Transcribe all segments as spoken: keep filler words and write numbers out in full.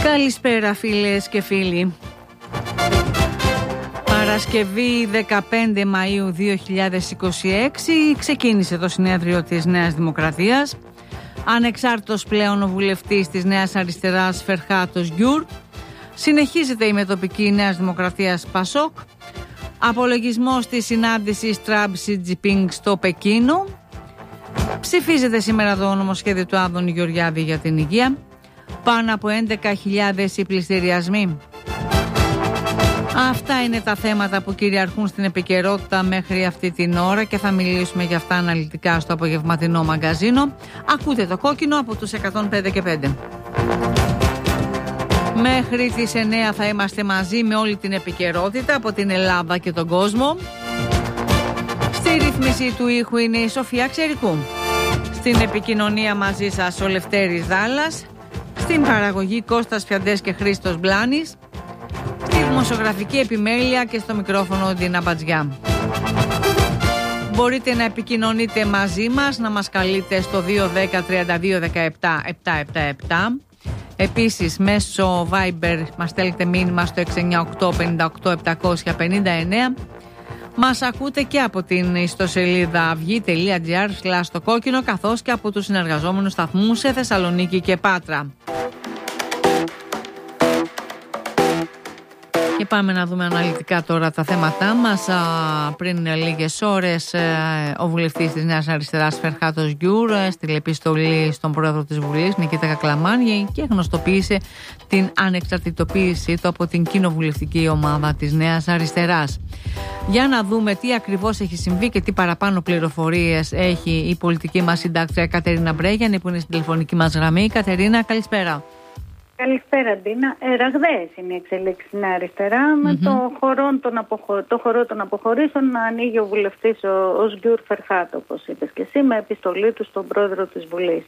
Καλησπέρα φίλες και φίλοι. Παρασκευή δεκαπέντε Μαΐου δύο χιλιάδες είκοσι έξι ξεκίνησε το συνέδριο της Νέας Δημοκρατίας. Ανεξάρτητος πλέον ο βουλευτής της Νέας Αριστεράς Φερχάτος Γκιουρ. Συνεχίζεται η μετοπική Νέας Δημοκρατίας Πασόκ. Απολογισμός της συνάντησης Τραμπ Σι Τζινπίνγκ στο Πεκίνο. Ψηφίζεται σήμερα το νομοσχέδιο του Άδωνη Γεωργιάδη για την υγεία. Πάνω από έντεκα χιλιάδες οι πληστηριασμοί. Αυτά είναι τα θέματα που κυριαρχούν στην επικαιρότητα μέχρι αυτή την ώρα και θα μιλήσουμε για αυτά αναλυτικά στο απογευματινό μαγκαζίνο. Ακούτε το κόκκινο από τους εκατόν πέντε και πέντε. Μέχρι τις εννέα θα είμαστε μαζί με όλη την επικαιρότητα από την Ελλάδα και τον κόσμο. Στη ρύθμιση του ήχου είναι η Σοφία Ξερικού. Στην επικοινωνία μαζί σας ο Λευτέρης Δάλλας. Στην παραγωγή Κώστας Φιαντές και Χρήστος Μπλάνης. Στη δημοσιογραφική επιμέλεια και στο μικρόφωνο Ντίνα Μπατζιά. Μπορείτε να επικοινωνείτε μαζί μας, να μας καλείτε στο δύο ένα μηδέν τριάντα δύο δεκαεπτά επτακόσια εβδομήντα επτά. Επίσης μέσω Viber μας στέλνετε μήνυμα στο έξι εννιά οκτώ πέντε οκτώ επτακόσια πενήντα εννέα. Μας ακούτε και από την ιστοσελίδα αυγή τελεία τζι άρ σλας το κόκκινο, καθώς και από τους συνεργαζόμενους σταθμούς σε Θεσσαλονίκη και Πάτρα. Και πάμε να δούμε αναλυτικά τώρα τα θέματά μας. Α, πριν λίγες ώρες ο βουλευτής της Νέας Αριστεράς Φερχάτος Γκιουρ έστειλε επιστολή στον πρόεδρο της Βουλής Νικήτα Κακλαμάνη και γνωστοποίησε την ανεξαρτητοποίησή του από την κοινοβουλευτική ομάδα της Νέας Αριστεράς. Για να δούμε τι ακριβώς έχει συμβεί και τι παραπάνω πληροφορίες έχει η πολιτική μας συντάκτρια Κατερίνα Μπρέγιανη, που είναι στην τηλεφωνική μας γραμμή. Κατερίνα, καλησπέρα. Καλησπέρα, Ντίνα. Ε, ραγδαίες είναι οι εξελίξεις στην αριστερά. Mm-hmm. Με το χορό, των αποχω... το χορό των αποχωρήσεων να ανοίγει ο βουλευτής ο, ο Γκιουρ Φερχάτο, όπως είπες και εσύ, με επιστολή του στον πρόεδρο της Βουλής.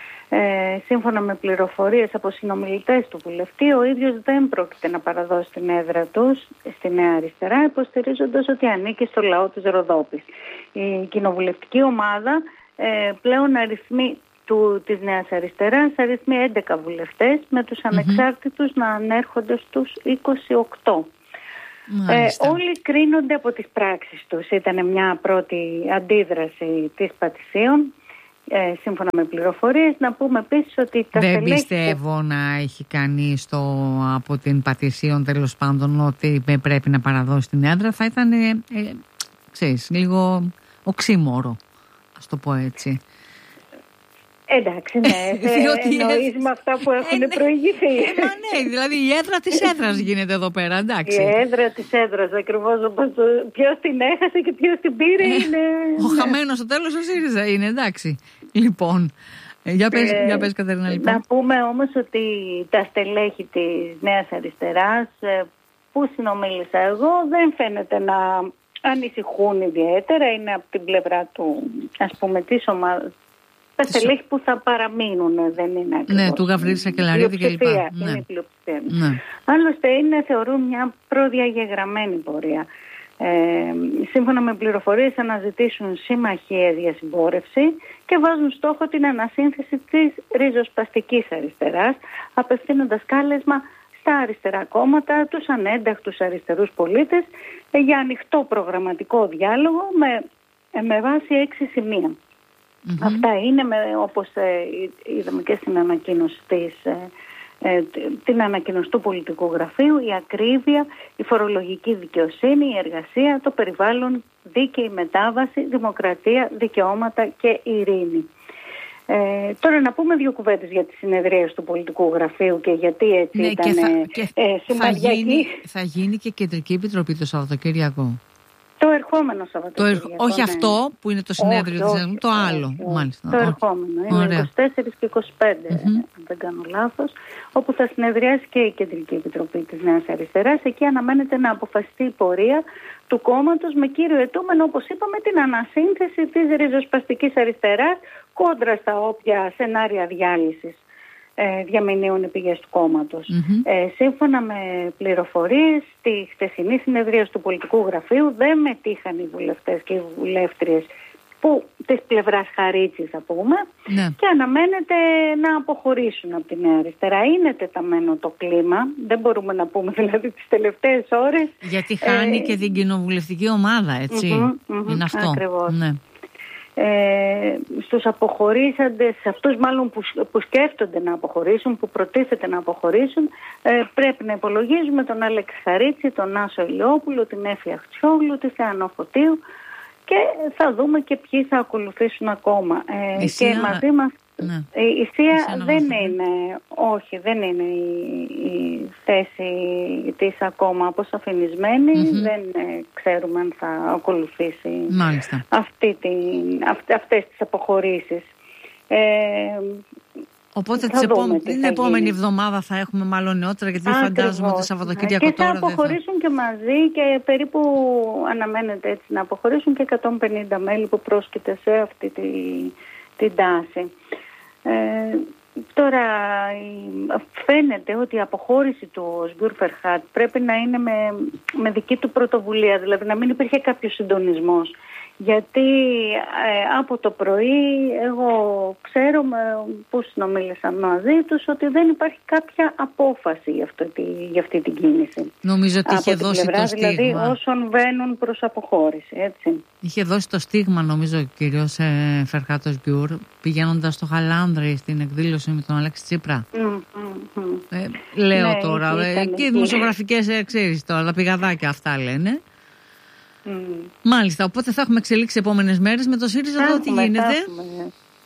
Ε, σύμφωνα με πληροφορίες από συνομιλητές του βουλευτή, ο ίδιος δεν πρόκειται να παραδώσει την έδρα του στη Νέα Αριστερά, υποστηρίζοντας ότι ανήκει στο λαό της Ροδόπης. Η κοινοβουλευτική ομάδα ε, πλέον αριθμεί του, της Νέας Αριστεράς αριθμεί έντεκα βουλευτές, με τους ανεξάρτητους mm-hmm. να ανέρχονται στους είκοσι οκτώ. Ε, όλοι κρίνονται από τις πράξεις τους. Ήταν μια πρώτη αντίδραση της Πατησίων, ε, σύμφωνα με πληροφορίες. Να πούμε επίσης ότι τα δεν στελέχη... πιστεύω να έχει κάνει στο, από την Πατησίων τέλος πάντων ότι πρέπει να παραδώσει την έδρα. Θα ήταν ε, ε, ξέρεις, λίγο οξύμορο, ας το πω έτσι. Εντάξει, ναι, εννοείς με αυτά που έχουν ε, προηγηθεί. Ε, μα ναι, δηλαδή η έδρα της έδρας γίνεται εδώ πέρα, εντάξει. Η έδρα της έδρας, ακριβώς όπως το, ποιος την έχασε και ποιος την πήρε είναι... Ο ναι. χαμένος στο τέλος ο ΣΥΡΙΖΑ είναι, εντάξει. Λοιπόν, για πες, ε, για πες Κατερίνα, λοιπόν. Να πούμε όμως ότι τα στελέχη της Νέας Αριστεράς που συνομίλησα εγώ δεν φαίνεται να ανησυχούν ιδιαίτερα, είναι από την πλευρά του, ας πούμε, της ομάδας. Τα στελέχη που θα παραμείνουν, δεν είναι ακριβώς. Ναι, του Γαβρίλη Σακελαρίδη και λοιπά. Είναι η πλειοψηφία. Ναι. Άλλωστε είναι, θεωρούν μια προδιαγεγραμμένη πορεία. Ε, σύμφωνα με πληροφορίες αναζητήσουν συμμαχίες για συμπόρευση και βάζουν στόχο την ανασύνθεση της ριζοσπαστικής αριστεράς, απευθύνοντας κάλεσμα στα αριστερά κόμματα, τους ανένταχτους αριστερούς πολίτες, για ανοιχτό προγραμματικό διάλογο με, με βάση έξι σημεία. Mm-hmm. Αυτά είναι, με, όπως ε, είδαμε και στην ανακοίνωση της, ε, ε, την ανακοίνωση του πολιτικού γραφείου, η ακρίβεια, η φορολογική δικαιοσύνη, η εργασία, το περιβάλλον, δίκαιη μετάβαση, δημοκρατία, δικαιώματα και ειρήνη. Ε, τώρα να πούμε δύο κουβέντες για τις συνεδρίες του πολιτικού γραφείου και γιατί έτσι ναι, ήταν και θα, ε, και ε, θα, γίνει, θα γίνει και κεντρική επιτροπή το Σαββατοκύριακο. Το ερχόμενο Σαββατοκύριακο. Το ερ... Όχι ναι. αυτό που είναι το συνέδριο όχι, της όχι, το άλλο. Όχι, μάλιστα. Το όχι. ερχόμενο. Είναι Ωραία. είκοσι τέσσερα και είκοσι πέντε, mm-hmm. αν δεν κάνω λάθος, όπου θα συνεδριάσει και η Κεντρική Επιτροπή της Νέας Αριστεράς. Εκεί αναμένεται να αποφασιστεί η πορεία του κόμματος με κύριο αιτούμενο, όπως είπαμε, την ανασύνθεση της ριζοσπαστικής αριστεράς κόντρα στα όποια σενάρια διάλυσης ε, διαμηνύουν οι πηγές του κόμματος. Mm-hmm. Ε, σύμφωνα με πληροφορίες, στη χθεσινή συνεδρία του πολιτικού γραφείου δεν μετήχαν οι βουλευτές και οι βουλεύτριες που της πλευράς Χαρίτση θα πούμε, ναι. και αναμένεται να αποχωρήσουν από τη Νέα Αριστερά. Είναι τεταμένο το κλίμα, δεν μπορούμε να πούμε δηλαδή τις τελευταίες ώρες. Γιατί χάνει ε... και την κοινοβουλευτική ομάδα, έτσι. Mm-hmm, mm-hmm, είναι αυτό. Ακριβώς. Ναι. Ε, στους αποχωρήσαντες, σε αυτούς μάλλον που, που σκέφτονται να αποχωρήσουν, που προτίθεται να αποχωρήσουν, ε, πρέπει να υπολογίζουμε τον Άλεξη Χαρίτση, τον Άσο Ηλιόπουλο, την Έφη Αχτσιόγλου, τη Θεανό Φωτίου, και θα δούμε και ποιοι θα ακολουθήσουν ακόμα. Ε, και μαζί μας ναι. η ΣΥΑ δεν είναι, όχι, δεν είναι η, η θέση της ακόμα αποσαφηνισμένη. Mm-hmm. Δεν ε, ξέρουμε αν θα ακολουθήσει αυτή την, αυ, αυτές τις αποχωρήσεις. Ε, Οπότε την επόμενη εβδομάδα θα έχουμε μάλλον νεότερα, γιατί Ακριβώς. φαντάζομαι το Σαββατοκύριακο και τώρα θα αποχωρήσουν θα... και μαζί, και περίπου αναμένεται έτσι να αποχωρήσουν και εκατόν πενήντα μέλη που πρόσκειται σε αυτή τη, την τάση. Ε, τώρα φαίνεται ότι η αποχώρηση του Οσγκούρ Φερχάτ πρέπει να είναι με, με δική του πρωτοβουλία, δηλαδή να μην υπήρχε κάποιο συντονισμός. Γιατί ε, από το πρωί εγώ ξέρω που συνομίλησα μαζί τους ότι δεν υπάρχει κάποια απόφαση για, αυτό, για αυτή την κίνηση. Νομίζω ότι είχε από δώσει πλευρά, το στίγμα. Δηλαδή όσων βαίνουν προς αποχώρηση, έτσι. Είχε δώσει το στίγμα νομίζω ο κύριος ε, Φερχάτος Γκιούρ πηγαίνοντας στο Χαλάνδρη στην εκδήλωση με τον Αλέξη Τσίπρα. Mm, mm, mm. Ε, λέω ναι, τώρα ε, και οι δημοσιογραφικές ε, ξέρεις τώρα, τα πηγαδάκια αυτά λένε. Mm. Μάλιστα, οπότε θα έχουμε εξελίξει επόμενες μέρες με το ΣΥΡΙΖΑ. Εδώ τι γίνεται. Έχουμε, ναι.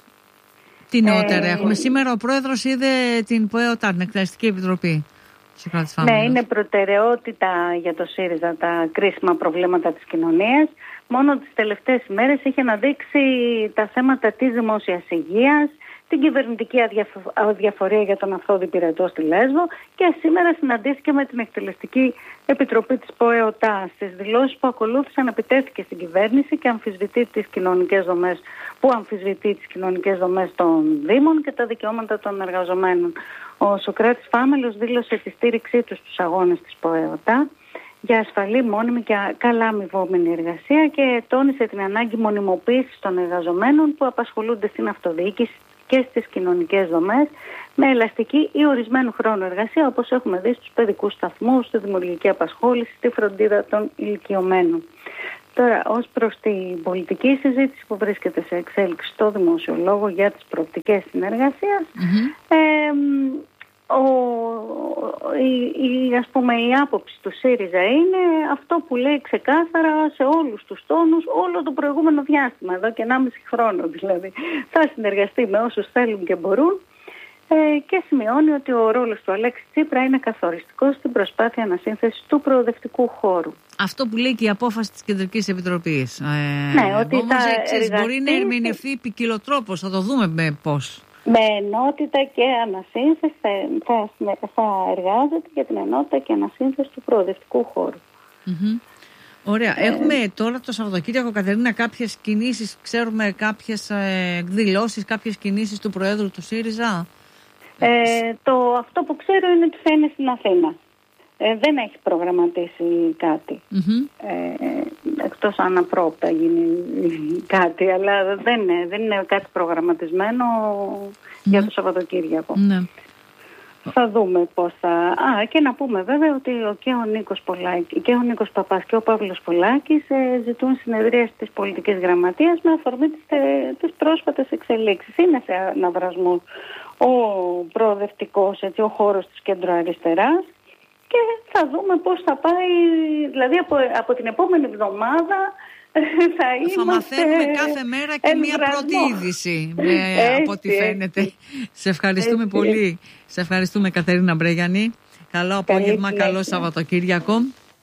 Τι νεότερα ε, έχουμε. Σήμερα ο πρόεδρος είδε την ΠΟΕΟΤΑ, την Εκτελεστική Επιτροπή. Ναι, είναι προτεραιότητα για το ΣΥΡΙΖΑ τα κρίσιμα προβλήματα της κοινωνίας. Μόνο τις τελευταίες ημέρες είχε αναδείξει τα θέματα της δημόσιας υγείας, την κυβερνητική αδιαφορία για τον Αυθόδη Πυρετό στη Λέσβο, και σήμερα συναντήθηκε με την Εκτελεστική Επιτροπή της ΠΟΕΟΤΑ. Στις δηλώσεις που ακολούθησαν επιτέθηκε στην κυβέρνηση και αμφισβητεί τις κοινωνικές δομές, που αμφισβητεί τις κοινωνικές δομές των Δήμων και τα δικαιώματα των εργαζομένων. Ο Σωκράτης Φάμελος δήλωσε τη στήριξή του στους αγώνες της ΠΟΕΟΤΑ για ασφαλή, μόνιμη και καλά αμοιβόμενη εργασία, και τόνισε την ανάγκη μονιμοποίησης των εργαζομένων που απασχολούνται στην αυτοδιοίκηση και στις κοινωνικές δομές με ελαστική ή ορισμένου χρόνου εργασία, όπως έχουμε δει στους παιδικούς σταθμούς, στη δημιουργική απασχόληση, στη φροντίδα των ηλικιωμένων. Τώρα, ως προς την πολιτική συζήτηση που βρίσκεται σε εξέλιξη στο Δημοσιολόγο για τις προοπτικές συνεργασίας, mm-hmm. ε, ο, η, η, ας πούμε, η άποψη του ΣΥΡΙΖΑ είναι αυτό που λέει ξεκάθαρα σε όλους τους τόνους όλο το προηγούμενο διάστημα, εδώ και ενάμιση χρόνο δηλαδή. Θα συνεργαστεί με όσους θέλουν και μπορούν, ε, και σημειώνει ότι ο ρόλος του Αλέξη Τσίπρα είναι καθοριστικός στην προσπάθεια ανασύνθεσης του προοδευτικού χώρου. Αυτό που λέει και η απόφαση της Κεντρικής Επιτροπής. Ε, ναι, ότι όμως, θα εργαστεί... μπορεί να ερμηνευτεί ποικιλοτρόπως, θα το δούμε με πώς. Με ενότητα και ανασύνθεση θα, θα, θα εργάζεται για την ενότητα και ανασύνθεση του προοδευτικού χώρου. Mm-hmm. Ωραία. Ε, Έχουμε τώρα το Σαββατοκύριακο, Κατερίνα, κάποιες κινήσεις, ξέρουμε κάποιες ε, εκδηλώσεις, κάποιες κινήσεις του Προέδρου του ΣΥΡΙΖΑ. Ε, το, αυτό που ξέρω είναι ότι θα είναι στην Αθήνα. Ε, δεν έχει προγραμματίσει κάτι. Mm-hmm. Ε, εκτός αν απρόπτα γίνει κάτι, αλλά δεν είναι, δεν είναι κάτι προγραμματισμένο mm-hmm. για το Σαββατοκύριακο. Mm-hmm. Θα δούμε πώς θα... Α, και να πούμε βέβαια ότι ο και ο Νίκος, Πολάκη, και ο Νίκος Παπάς και ο Παύλος Πολάκης ε, ζητούν συνεδρίες της πολιτικής γραμματείας με αφορμή τις, ε, τις πρόσφατες εξελίξεις. Είναι σε αναβρασμό ο προοδευτικός, έτσι, ο χώρος της κέντρο-αριστεράς, και θα δούμε πώς θα πάει, δηλαδή από, από την επόμενη εβδομάδα θα είμαστε... Θα μαθαίνουμε κάθε μέρα και μία πρώτη είδηση, ε, από ό,τι φαίνεται. Σε ευχαριστούμε έτσι. Πολύ. Σε ευχαριστούμε, Κατερίνα Μπρέγιαννη. Καλό απόγευμα, καλό ναι. Σαββατοκύριακο.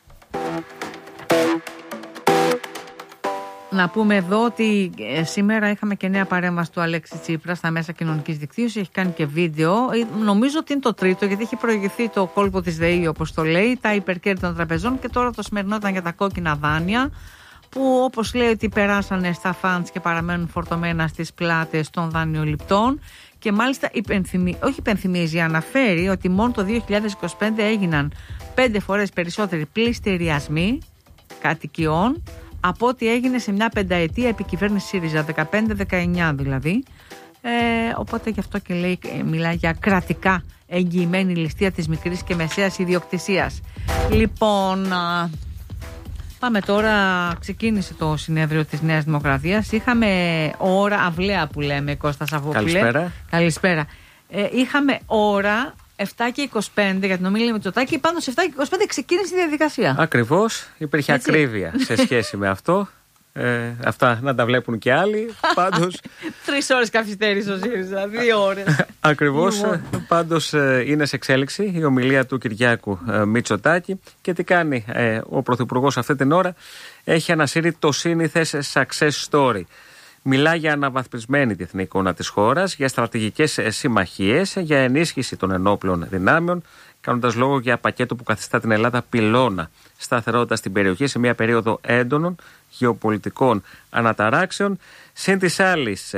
Να πούμε εδώ ότι σήμερα είχαμε και νέα παρέμβαση του Αλέξη Τσίπρα στα μέσα κοινωνικής δικτύωσης. Έχει κάνει και βίντεο. Νομίζω ότι είναι το τρίτο, γιατί έχει προηγηθεί το κόλπο της ΔΕΗ, όπως το λέει, τα υπερκέρδη των τραπεζών, και τώρα το σημερινό ήταν για τα κόκκινα δάνεια, που όπως λέει ότι περάσανε στα φαντς και παραμένουν φορτωμένα στις πλάτες των δανειοληπτών. Και μάλιστα υπενθυμί, όχι υπενθυμίζει, αναφέρει ότι μόνο το δύο χιλιάδες είκοσι πέντε έγιναν πέντε φορές περισσότεροι πληστηριασμοί κατοικιών από ό,τι έγινε σε μια πενταετία επικυβέρνηση ΣΥΡΙΖΑ, δεκαπέντε δεκαεννιά δηλαδή. Ε, οπότε γι' αυτό και λέει, μιλάει για κρατικά εγγυημένη ληστεία της μικρής και μεσαίας ιδιοκτησίας. Λοιπόν, α, πάμε τώρα, ξεκίνησε το συνέδριο της Νέας Δημοκρατίας. Είχαμε ώρα, αυλαία που λέμε, Κώστα Σαββόπουλε. Καλησπέρα. Καλησπέρα. Ε, είχαμε ώρα επτά και είκοσι πέντε για την ομιλία Μητσοτάκη, πάνω σε επτά και είκοσι πέντε ξεκίνησε η διαδικασία. Ακριβώς, υπήρχε Έτσι. ακρίβεια σε σχέση με αυτό. Ε, αυτά να τα βλέπουν και άλλοι. Πάντως. Τρεις ώρες καθυστέρησε ο ΣΥΡΙΖΑ, δύο ώρες. Ακριβώς. Πάντως ε, είναι σε εξέλιξη η ομιλία του Κυριάκου ε, Μητσοτάκη. Και τι κάνει ε, ο Πρωθυπουργός αυτή την ώρα? Έχει ανασύρει το σύνηθες success story. Μιλά για αναβαθμισμένη διεθνή εικόνα της χώρας, για στρατηγικές συμμαχίες, για ενίσχυση των ενόπλων δυνάμεων, κάνοντας λόγο για πακέτο που καθιστά την Ελλάδα πυλώνα σταθερότητα στην περιοχή σε μια περίοδο έντονων γεωπολιτικών αναταράξεων. Συν της άλλης,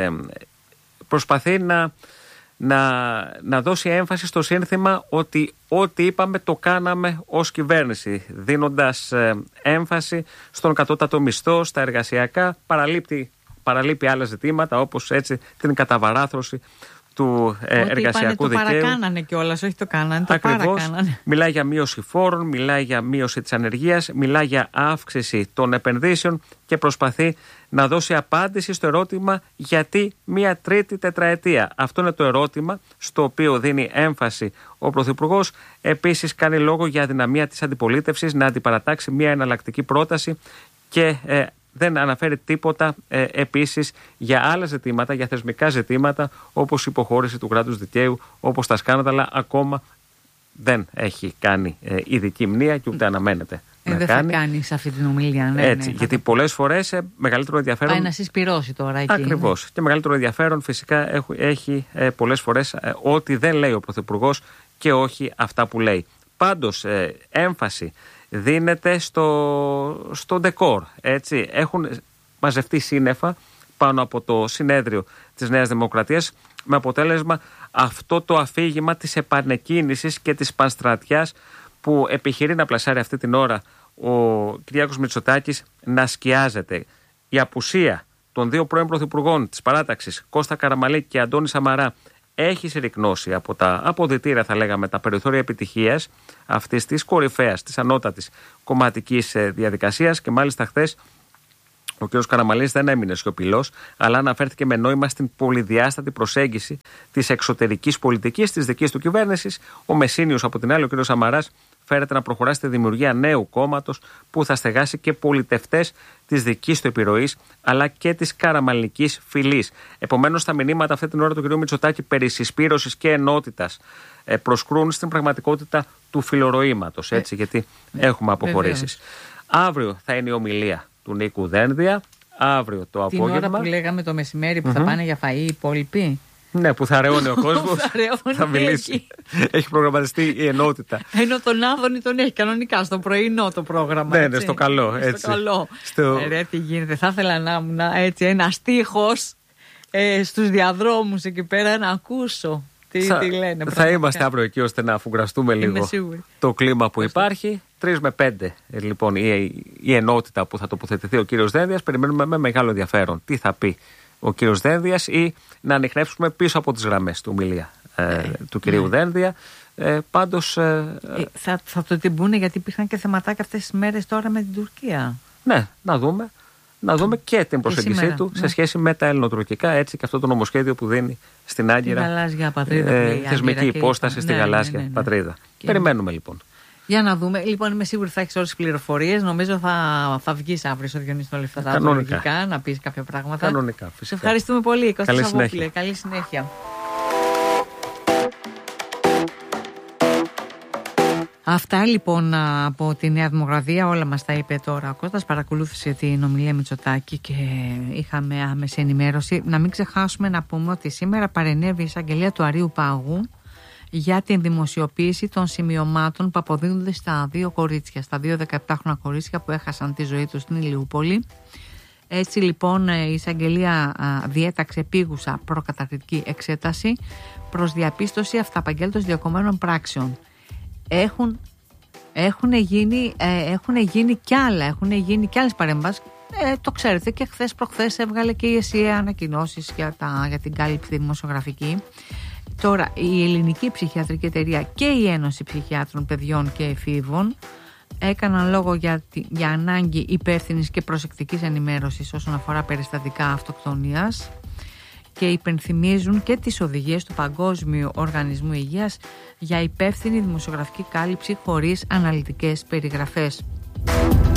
προσπαθεί να, να, να δώσει έμφαση στο σύνθημα ότι ό,τι είπαμε το κάναμε ως κυβέρνηση, δίνοντας έμφαση στον κατώτατο μισθό, στα εργασιακά, παραλείπτει παραλείπει άλλα ζητήματα όπως έτσι την καταβαράθρωση του ε, εργασιακού δικαίου. δικαίου. Το παρακάνανε κιόλας, όχι το κάνανε, το Ακριβώς. παρακάνανε. Μιλάει για μείωση φόρων, μιλάει για μείωση της ανεργίας, μιλάει για αύξηση των επενδύσεων και προσπαθεί να δώσει απάντηση στο ερώτημα γιατί μία τρίτη τετραετία. Αυτό είναι το ερώτημα στο οποίο δίνει έμφαση ο Πρωθυπουργός. Επίσης κάνει λόγο για αδυναμία της αντιπολίτευσης να αντιπαρατάξει μία εναλλακτική πρόταση και ε, δεν αναφέρει τίποτα ε, επίσης για άλλα ζητήματα, για θεσμικά ζητήματα όπως η υποχώρηση του κράτους δικαίου, όπως τα σκάνδαλα. Ακόμα δεν έχει κάνει ε, ειδική μνήα και ούτε αναμένεται ε, να δεν κάνει. θα κάνει σε αυτή την ομιλία. Ναι, Έτσι, ναι, γιατί θα... πολλές φορές ε, μεγαλύτερο ενδιαφέρον. Πάει να συσπυρώσει τώρα εκεί. Ακριβώς. Ναι. Και μεγαλύτερο ενδιαφέρον φυσικά έχει, έχει ε, πολλές φορές ε, ό,τι δεν λέει ο Πρωθυπουργός και όχι αυτά που λέει. Πάντως, ε, έμφαση δίνεται στο, στο ντεκόρ. Έτσι. Έχουν μαζευτεί σύννεφα πάνω από το συνέδριο της Νέας Δημοκρατίας με αποτέλεσμα αυτό το αφήγημα της επανεκκίνησης και της πανστρατιάς που επιχειρεί να πλασάρει αυτή την ώρα ο Κυριάκος Μητσοτάκης να σκιάζεται. Η απουσία των δύο πρώην πρωθυπουργών της παράταξης, Κώστα Καραμανλή και Αντώνη Σαμαρά, έχει συρρικνώσει από τα αποδυτήρια, θα λέγαμε, τα περιθώρια επιτυχίας αυτής της κορυφαίας, της ανώτατης κομματικής διαδικασίας. Και μάλιστα χθες ο κ. Καραμανλής δεν έμεινε σιωπηλός, αλλά αναφέρθηκε με νόημα στην πολυδιάστατη προσέγγιση της εξωτερικής πολιτικής της δικής του κυβέρνησης. Ο Μεσίνιος, από την άλλη, ο κ. Σαμαράς, φέρεται να προχωρά στη δημιουργία νέου κόμματος που θα στεγάσει και πολιτευτές της δικής του επιρροής αλλά και της καραμανλικής φυλής. Επομένως, τα μηνύματα αυτή την ώρα του κ. Μητσοτάκη περί συσπήρωσης και ενότητας ε, προσκρούν στην πραγματικότητα του φιλορροήματος, έτσι, γιατί ε, έχουμε αποχωρήσεις. Αύριο θα είναι η ομιλία του Νίκου Δένδια. Αύριο το την απόγευμα. Την ώρα που λέγαμε το μεσημέρι που mm-hmm. θα πάνε για φαΐ οι υπόλοιποι. Ναι, που θα ρεώνει ο κόσμος. θα, θα μιλήσει. Έχει προγραμματιστεί η ενότητα. Ενώ τον Άδωνη τον έχει κανονικά στο πρωινό το πρόγραμμα. Ναι, ναι, στο καλό. Έτσι. Στο καλό. Στο... Ε, ρε, τι γίνεται. Θα ήθελα να ήμουν έτσι ένα στίχος ε, στους διαδρόμους εκεί πέρα να ακούσω. Τι, θα, τι λένε. Θα πραγματικά. είμαστε αύριο εκεί ώστε να αφουγκραστούμε λίγο το κλίμα που υπάρχει. Τρεις με πέντε λοιπόν η, η ενότητα που θα τοποθετηθεί ο κύριος Δένδιας. Περιμένουμε με μεγάλο ενδιαφέρον τι θα πει ο κύριος Δένδιας ή να ανιχνεύσουμε πίσω από τις γραμμές του ομιλία ε, ε, του κυρίου ε. Δένδια. Ε, πάντως ε, ε, θα, θα το τυμπούνε γιατί υπήρχαν και θεματάκια αυτές τις μέρες τώρα με την Τουρκία. Ναι, να δούμε. Να δούμε και την προσέγγιση σήμερα, του ναι. σε σχέση με τα ελληνοτουρκικά, έτσι και αυτό το νομοσχέδιο που δίνει στην Άγκυρα γαλάζια πατρίδα, ε, θεσμική υπόσταση στη ναι, γαλάζια ναι, ναι, ναι. πατρίδα. Και περιμένουμε λοιπόν. Για να δούμε. Λοιπόν, είμαι σίγουρη ότι θα έχεις όλες τις πληροφορίες. Νομίζω θα, θα βγεις αύριο στο Διονύση των Λεφταδάτων να πεις κάποια πράγματα. Κανονικά, φυσικά. Σε ευχαριστούμε πολύ, Κώστα Καλή Σαββόπουλε. συνέχεια. Καλή συνέχεια. Αυτά λοιπόν από τη Νέα Δημοκρατία, όλα μας τα είπε τώρα ο Κώστας. Παρακολούθησε την ομιλία Μητσοτάκη και είχαμε άμεση ενημέρωση. Να μην ξεχάσουμε να πούμε ότι σήμερα παρενέβη η εισαγγελία του Αρείου Πάγου για την δημοσιοποίηση των σημειωμάτων που αποδίδονται στα δύο κορίτσια, στα δύο δεκαεπτάχρονα κορίτσια που έχασαν τη ζωή τους στην Ηλιούπολη. Έτσι λοιπόν η εισαγγελία διέταξε επίγουσα προκαταρκτική εξέταση προς διαπίστωση αυταπαγγέλτως διακομμένων πράξεων. Έχουν, έχουν, γίνει, ε, έχουν γίνει κι άλλα, έχουν γίνει κι άλλες παρεμβάσεις Ε, το ξέρετε, και χθες προχθές έβγαλε και η ΕΣΥΕ ανακοινώσεις για, τα, για την κάλυψη δημοσιογραφική. Τώρα η Ελληνική Ψυχιατρική Εταιρεία και η Ένωση Ψυχιάτρων Παιδιών και Εφήβων έκαναν λόγο για, για ανάγκη υπεύθυνης και προσεκτικής ενημέρωσης όσον αφορά περιστατικά αυτοκτονίας και υπενθυμίζουν και τις οδηγίες του Παγκόσμιου Οργανισμού Υγείας για υπεύθυνη δημοσιογραφική κάλυψη χωρίς αναλυτικές περιγραφές.